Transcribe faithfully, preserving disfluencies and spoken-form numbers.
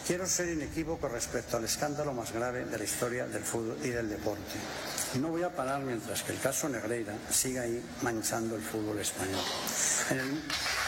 Quiero ser inequívoco respecto al escándalo más grave de la historia del fútbol y del deporte. No voy a parar mientras que el caso Negreira siga ahí manchando el fútbol español. En el...